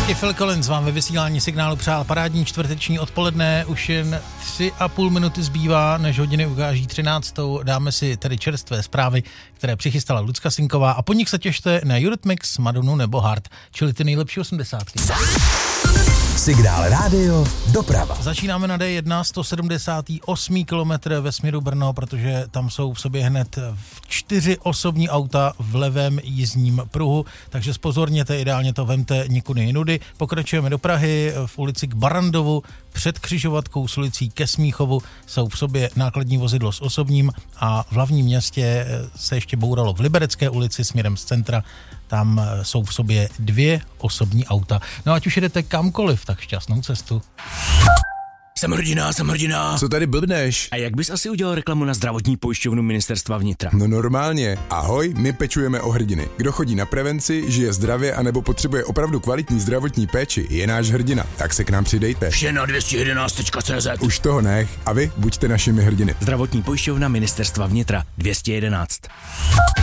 I Phil Collins vám ve vysílání Signálu přál parádní čtvrteční odpoledne. Už jen 3,5 minuty zbývá, než hodiny ukáží 13. Dáme si tedy čerstvé zprávy, které přichystala Lucka Sinková a po nich se těšte na Eurythmics, Madonu nebo Heart, čili ty nejlepší 80. Signál rádio doprava. Začínáme na D1, 178 kilometr ve směru Brno, protože tam jsou v sobě hned 4 osobní auta v levém jízdním pruhu, takže zpozorněte, ideálně to vemte nikudy jinudy. Pokračujeme do Prahy, v ulici k Barandovu, před křižovatkou s ulicí ke Smíchovu jsou v sobě nákladní vozidlo s osobním a v hlavním městě se ještě bouralo v Liberecké ulici směrem z centra. Tam jsou v sobě 2 osobní auta. No ať už jedete kamkoliv, tak šťastnou cestu. Jsem hrdina. Co tady blbneš? A jak bys asi udělal reklamu na zdravotní pojišťovnu Ministerstva vnitra? No normálně. Ahoj, my pečujeme o hrdiny. Kdo chodí na prevenci, žije zdravě anebo potřebuje opravdu kvalitní zdravotní péči, je náš hrdina. Tak se k nám přidejte. Vše na 211.cz. Už toho nech a vy buďte našimi hrdiny. Zdravotní pojišťovna Ministerstva vnitra 211.